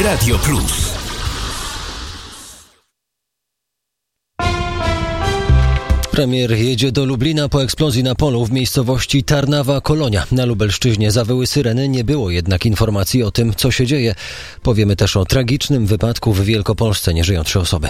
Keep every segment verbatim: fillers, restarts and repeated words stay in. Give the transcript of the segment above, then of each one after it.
Radio Plus. Premier jedzie do Lublina po eksplozji na polu w miejscowości Tarnawa-Kolonia. Na Lubelszczyźnie zawyły syreny, nie było jednak informacji o tym, co się dzieje. Powiemy też o tragicznym wypadku w Wielkopolsce. Nie żyją trzy osoby.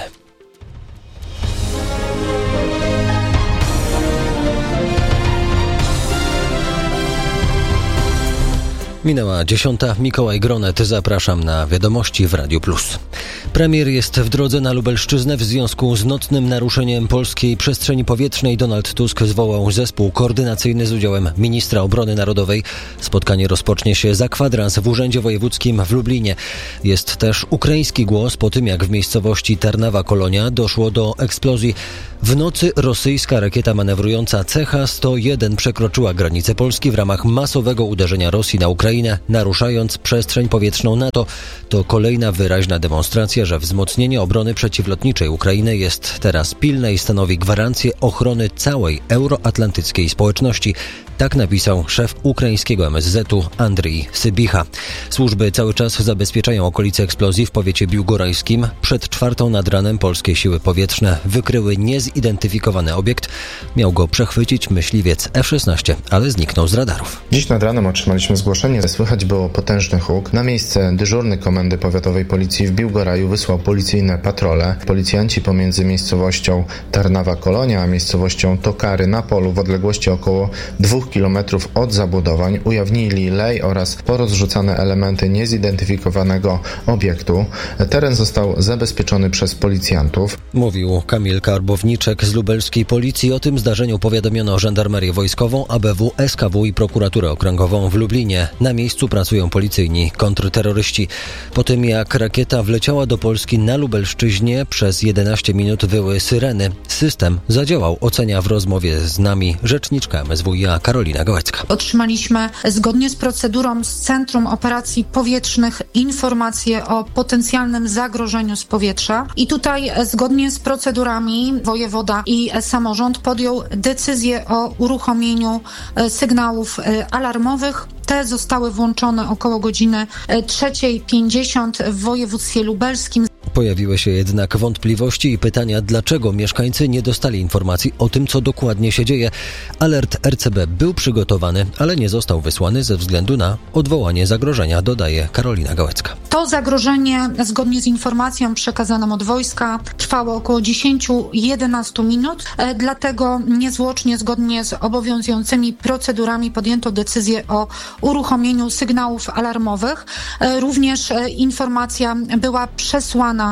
Minęła dziesiąta. Mikołaj Gronet. Zapraszam na wiadomości w Radiu Plus. Premier jest w drodze na Lubelszczyznę. W związku z nocnym naruszeniem polskiej przestrzeni powietrznej Donald Tusk zwołał zespół koordynacyjny z udziałem ministra obrony narodowej. Spotkanie rozpocznie się za kwadrans w Urzędzie Wojewódzkim w Lublinie. Jest też ukraiński głos po tym, jak w miejscowości Tarnawa-Kolonia doszło do eksplozji. W nocy rosyjska rakieta manewrująca C H sto jeden przekroczyła granicę Polski w ramach masowego uderzenia Rosji na Ukrainę, naruszając przestrzeń powietrzną NATO. To kolejna wyraźna demonstracja, że wzmocnienie obrony przeciwlotniczej Ukrainy jest teraz pilne i stanowi gwarancję ochrony całej euroatlantyckiej społeczności. Tak napisał szef ukraińskiego M S Z u Andrii Sybicha. Służby cały czas zabezpieczają okolice eksplozji w powiecie biłgorajskim. Przed czwartą nad ranem polskie siły powietrzne wykryły niezidentyfikowany obiekt. Miał go przechwycić myśliwiec F szesnaście, ale zniknął z radarów. Dziś nad ranem otrzymaliśmy zgłoszenie. Słychać było potężny huk. Na miejsce dyżurny Komendy Powiatowej Policji w Biłgoraju wysłał policyjne patrole. Policjanci pomiędzy miejscowością Tarnawa-Kolonia a miejscowością Tokary na polu w odległości około dwóch kilometrów od zabudowań ujawnili lej oraz porozrzucane elementy niezidentyfikowanego obiektu. Teren został zabezpieczony przez policjantów. Mówił Kamil Karbowniczek z lubelskiej policji. O tym zdarzeniu powiadomiono Żandarmerię Wojskową, A B W, S K W i Prokuraturę Okręgową w Lublinie. Na miejscu pracują policyjni kontrterroryści. Po tym jak rakieta wleciała do Polski na Lubelszczyźnie, przez jedenaście minut wyły syreny. System zadziałał, ocenia w rozmowie z nami rzeczniczka M S W i A Karolina Gołecka. Otrzymaliśmy zgodnie z procedurą z Centrum Operacji Powietrznych informacje o potencjalnym zagrożeniu z powietrza i tutaj zgodnie z procedurami wojewoda i samorząd podjął decyzję o uruchomieniu sygnałów alarmowych. Te zostały włączone około godziny trzecia pięćdziesiąt w województwie lubelskim. Pojawiły się jednak wątpliwości i pytania, dlaczego mieszkańcy nie dostali informacji o tym, co dokładnie się dzieje. Alert R C B był przygotowany, ale nie został wysłany ze względu na odwołanie zagrożenia, dodaje Karolina Gałecka. To zagrożenie, zgodnie z informacją przekazaną od wojska, trwało około dziesięć do jedenastu minut, dlatego niezwłocznie, zgodnie z obowiązującymi procedurami podjęto decyzję o uruchomieniu sygnałów alarmowych. Również informacja była przesłana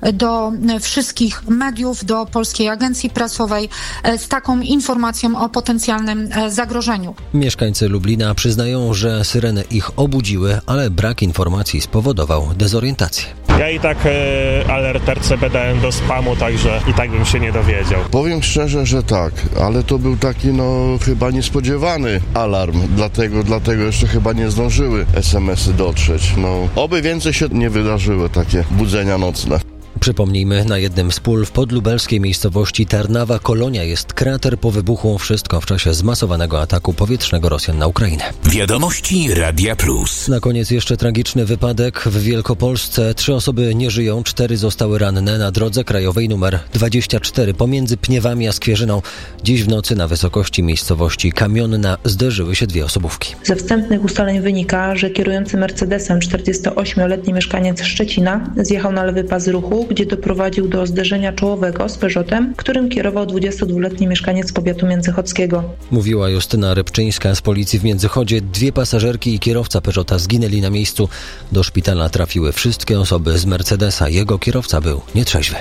do wszystkich mediów, do Polskiej Agencji Prasowej z taką informacją o potencjalnym zagrożeniu. Mieszkańcy Lublina przyznają, że syreny ich obudziły, ale brak informacji spowodował dezorientację. Ja i tak e, alert R C B dałem do spamu, także i tak bym się nie dowiedział. Powiem szczerze, że tak, ale to był taki no chyba niespodziewany alarm, dlatego, dlatego jeszcze chyba nie zdążyły es em esy dotrzeć. No, oby więcej się nie wydarzyły takie budzenia nocne. Przypomnijmy, na jednym z pól w podlubelskiej miejscowości Tarnawa-Kolonia jest krater po wybuchu. Wszystko w czasie zmasowanego ataku powietrznego Rosjan na Ukrainę. Wiadomości Radia Plus. Na koniec jeszcze tragiczny wypadek w Wielkopolsce. Trzy osoby nie żyją, cztery zostały ranne na drodze krajowej numer dwadzieścia cztery pomiędzy Pniewami a Skwierzyną. Dziś w nocy na wysokości miejscowości Kamionna zderzyły się dwie osobówki. Ze wstępnych ustaleń wynika, że kierujący Mercedesem czterdziestoośmioletni mieszkaniec Szczecina zjechał na lewy pas ruchu, gdzie doprowadził do zderzenia czołowego z Peugeotem, którym kierował dwudziestodwuletni mieszkaniec powiatu międzychodzkiego. Mówiła Justyna Rybczyńska z policji w Międzychodzie. Dwie pasażerki i kierowca Peugeota zginęli na miejscu. Do szpitala trafiły wszystkie osoby z Mercedesa. Jego kierowca był nietrzeźwy.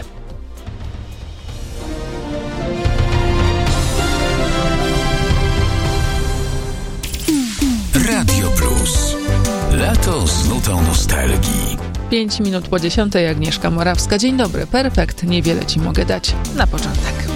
Radio Plus. Lato z nutą nostalgii. Pięć minut po dziesiątej, Agnieszka Morawska. Dzień dobry, perfekt. Niewiele Ci mogę dać na początek.